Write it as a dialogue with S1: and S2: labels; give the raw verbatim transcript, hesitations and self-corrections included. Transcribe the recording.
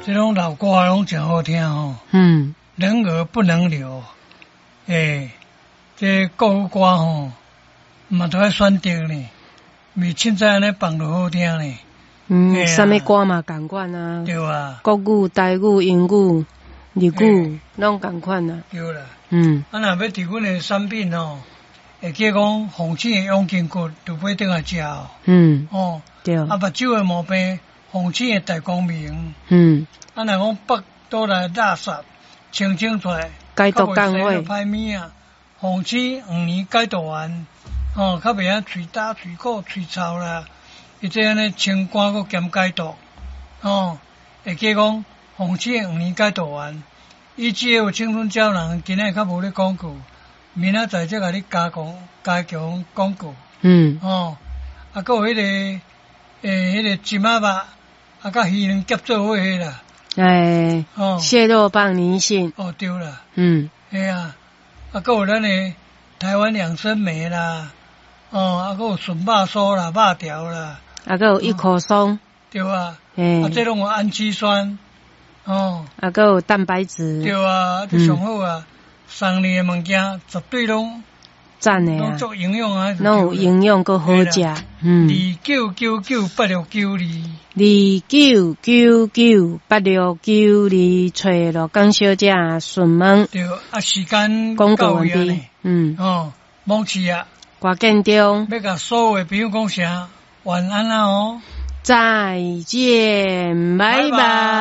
S1: 这种老歌拢真好听吼。
S2: 嗯，
S1: 人而不能留，诶、欸，这国语歌吼，嘛都要选择呢，咪凊彩安尼放就好听呢。
S2: 嗯，啥物歌嘛共款啊？
S1: 对啊，
S2: 国语、台语、英语、日语拢共款啊。
S1: 对啦。
S2: 嗯，
S1: 啊，若要伫阮诶产品吼，会记讲红星诶养筋骨，就买倒来食哦。
S2: 嗯，
S1: 哦，
S2: 对。
S1: 啊，目睭诶毛病，红星诶大光明。
S2: 嗯，
S1: 啊，若讲腹倒来垃圾清清出来，
S2: 解毒降火，
S1: 歹物啊，红星五年解毒丸，哦，较袂晓喙焦、喙苦、喙臭啦，伊这安尼清肝阁兼解毒，哦，会记讲红星五年解毒丸。伊只有青春胶囊，今仔较无咧广告，明仔载再甲你加强加强广告。
S2: 嗯，
S1: 哦，啊，搁有迄、那个诶，迄、那个金仔肉，啊，甲鱼卵夹做伙迄啦。
S2: 哎，哦，蟹肉棒泥性。
S1: 哦，对啦。
S2: 嗯，
S1: 哎呀，啊，搁有咱诶台湾养生梅啦，哦，啊，搁有笋肉酥啦、肉条啦，
S2: 啊，搁有一口松。
S1: 对啊。
S2: 诶，
S1: 啊，这种有氨基酸。哦，
S2: 啊，还有蛋白质，
S1: 对啊，这上好啊！送你的物件绝对拢
S2: 赞的啊，
S1: 拢足营养啊，
S2: 拢有营养阁好食。嗯，
S1: 二九九九八六九二，
S2: 二九九九八六九二，找罗江小姐询问。
S1: 对，啊，时间
S2: 广告完毕。嗯，
S1: 哦，忘记啊，
S2: 挂建中
S1: 要甲所有朋友讲声晚安啦哦，
S2: 再见，拜拜。